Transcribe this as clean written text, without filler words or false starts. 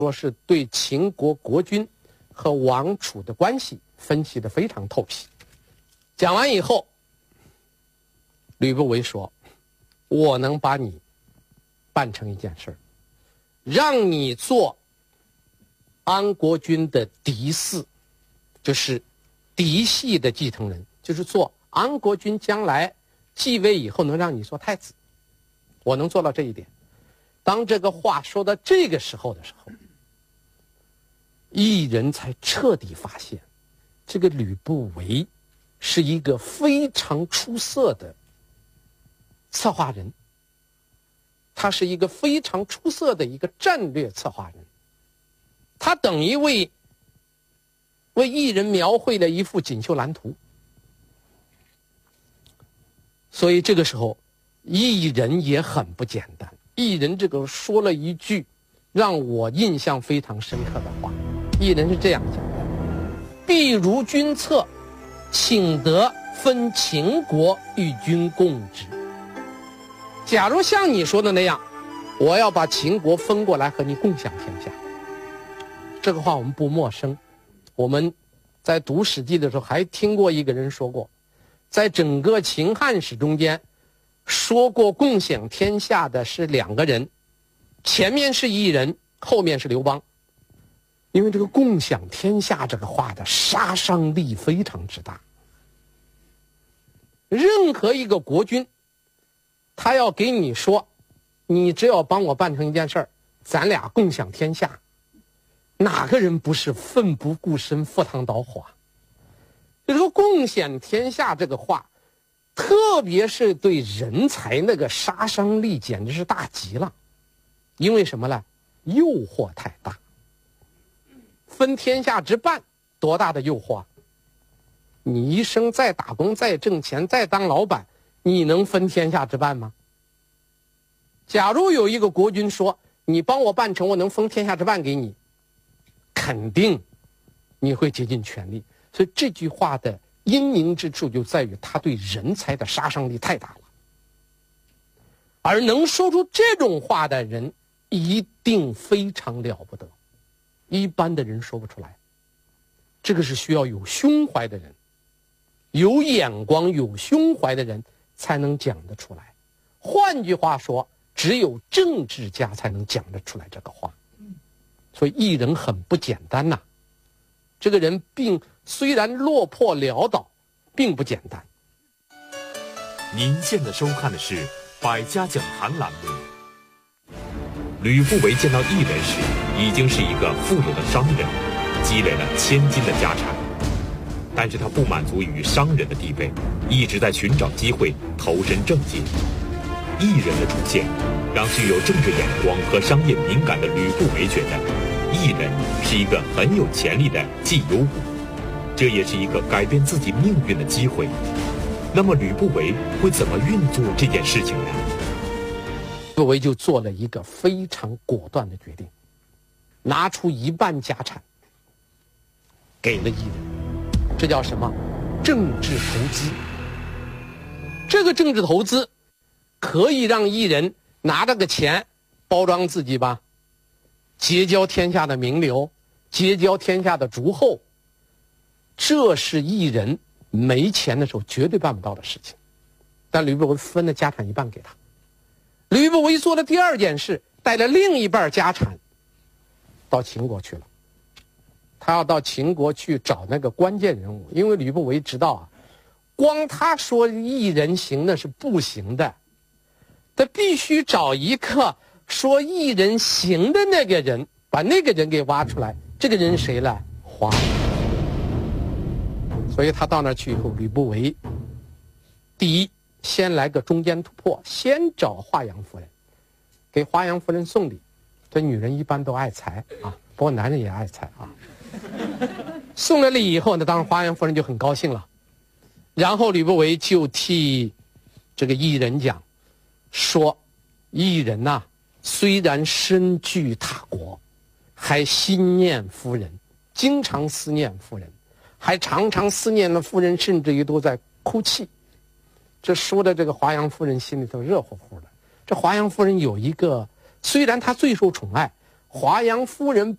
说是对秦国国君和王储的关系分析得非常透辟。讲完以后，吕不韦说：“我能把你办成一件事，让你做安国君的嫡嗣，就是嫡系的继承人，就是做安国君将来继位以后能让你做太子，我能做到这一点。”当这个话说到这个时候的时候，异人才彻底发现，这个吕不韦是一个非常出色的策划人，他是一个非常出色的一个战略策划人，他等于为异人描绘了一幅锦绣蓝图。所以这个时候异人也很不简单，异人这个说了一句让我印象非常深刻的话。异人是这样讲的：必如君策，请得分秦国与君共之。假如像你说的那样，我要把秦国分过来和你共享天下。这个话我们不陌生，我们在读史记的时候还听过一个人说过，在整个秦汉史中间说过共享天下的是两个人，前面是异人，后面是刘邦。因为这个共享天下这个话的杀伤力非常之大，任何一个国君他要给你说，你只要帮我办成一件事儿，咱俩共享天下，哪个人不是奋不顾身赴汤蹈火？就说共享天下这个话，特别是对人才那个杀伤力简直是大极了。因为什么呢？诱惑太大。分天下之半，多大的诱惑啊！你一生再打工再挣钱再当老板，你能分天下之半吗？假如有一个国君说，你帮我办成，我能分天下之半给你，肯定你会竭尽全力。所以这句话的阴明之处就在于他对人才的杀伤力太大了，而能说出这种话的人一定非常了不得，一般的人说不出来。这个是需要有胸怀的人，有眼光有胸怀的人才能讲得出来。换句话说，只有政治家才能讲得出来这个话。所以异人很不简单呐，这个人虽然落魄潦倒，并不简单。 您现在收看的是《百家讲坛》栏目。吕不韦见到异人时，已经是一个富有的商人，积累了千金的家产。但是他不满足于商人的地位，一直在寻找机会投身政界。异人的出现，让具有政治眼光和商业敏感的吕不韦觉得，异人是一个很有潜力的绩优股，这也是一个改变自己命运的机会。那么吕不韦会怎么运作这件事情呢？ 吕不韦就做了一个非常果断的决定，拿出一半家产给了异人。这叫什么？政治投资。这个政治投资可以让异人拿这个钱包装自己吧，结交天下的名流，结交天下的诸侯，这是异人没钱的时候绝对办不到的事情。但吕不韦分了家产一半给他。吕不韦做了第二件事，带了另一半家产到秦国去了。他要到秦国去找那个关键人物，因为吕不韦知道啊，光他说异人行那是不行的，他必须找一个说异人行的那个人，把那个人给挖出来。这个人谁呢？华阳。所以他到那儿去以后，吕不韦第一先来个中间突破，先找华阳夫人，给华阳夫人送礼。这女人一般都爱财啊，不过男人也爱财啊。送了礼以后呢，当然华阳夫人就很高兴了。然后吕不韦就替这个异人讲说，异人呐，虽然身居他国，还心念夫人，经常思念夫人，还常常思念了夫人，甚至于都在哭泣。这说的这个华阳夫人心里头热乎乎的。这华阳夫人有一个，虽然她最受宠爱， 华阳夫人